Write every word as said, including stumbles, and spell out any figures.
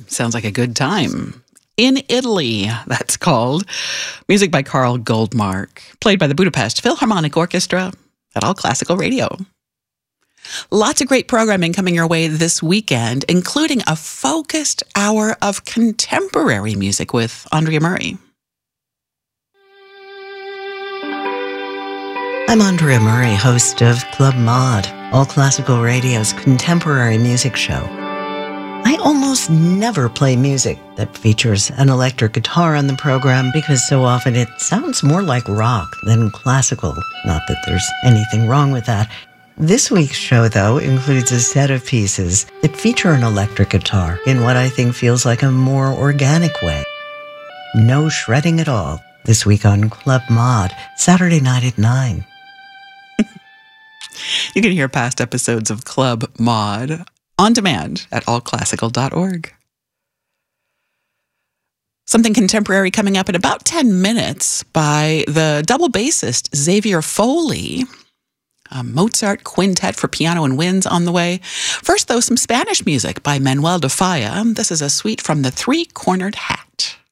sounds like a good time. In Italy, that's called. Music by Carl Goldmark, played by the Budapest Philharmonic Orchestra at All Classical Radio. Lots of great programming coming your way this weekend, including a focused hour of contemporary music with Andrea Murray. I'm Andrea Murray, host of Club Mod, All Classical Radio's contemporary music show. I almost never play music that features an electric guitar on the program because so often it sounds more like rock than classical. Not that there's anything wrong with that. This week's show, though, includes a set of pieces that feature an electric guitar in what I think feels like a more organic way. No shredding at all this week on Club Mod, Saturday night at nine. You can hear past episodes of Club Mod on demand at all classical dot org. Something contemporary coming up in about ten minutes by the double bassist Xavier Foley. A Mozart quintet for piano and winds on the way. First, though, some Spanish music by Manuel de Falla. This is a suite from the Three-Cornered Hat.